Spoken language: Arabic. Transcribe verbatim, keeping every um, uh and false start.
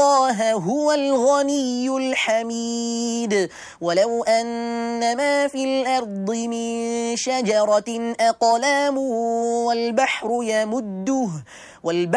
الله هو الغني الحميد ولو أن ما في الأرض من شجرة أقلام والبحر يمده والبحر